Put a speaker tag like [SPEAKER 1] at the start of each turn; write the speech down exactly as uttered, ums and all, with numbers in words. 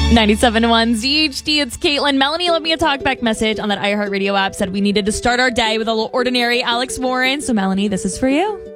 [SPEAKER 1] ninety-seven point one Z H D, it's Caitlin. Melanie left me a talkback message on that iHeartRadio app, said we needed to start our day with a little ordinary Alex Warren. So Melanie, this is for you.